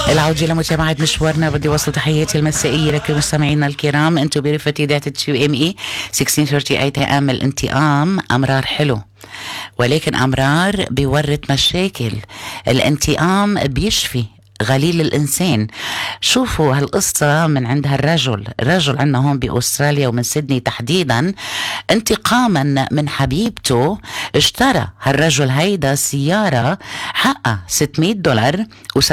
العودة لمتابعة مشوارنا. بدي وصل تحياتي المسائية لكل مستمعينا الكرام. انتو برفقة إذاعة QME 1638 AM. الانتقام أمرار حلو، ولكن أمرار بيورث مشاكل. الانتقام بيشفي غليل الإنسان. شوفوا هالقصة من عند الرجل عندنا هون بأستراليا ومن سيدني تحديدا. انتقاما من حبيبته اشترى هالرجل هيدا سيارة حقها $600